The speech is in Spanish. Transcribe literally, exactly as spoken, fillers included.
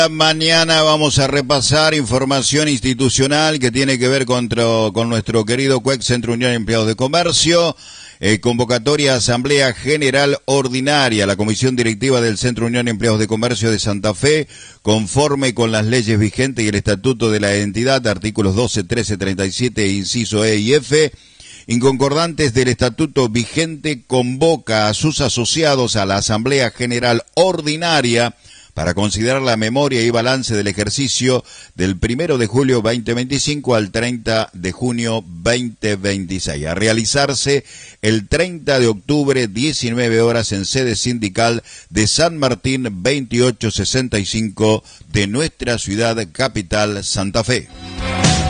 Mañana vamos a repasar información institucional que tiene que ver con, con nuestro querido C U E C, Centro Unión de Empleados de Comercio. Eh, convocatoria Asamblea General Ordinaria. La Comisión Directiva del Centro Unión de Empleados de Comercio de Santa Fe, conforme con las leyes vigentes y el estatuto de la entidad, artículos doce, trece, treinta y siete, inciso E y F, inconcordantes del estatuto vigente, convoca a sus asociados a la Asamblea General Ordinaria para considerar la memoria y balance del ejercicio del primero de julio veinte veinticinco al treinta de junio veinte veintiséis, a realizarse el treinta de octubre, diecinueve horas, en sede sindical de San Martín veintiocho sesenta y cinco de nuestra ciudad capital, Santa Fe.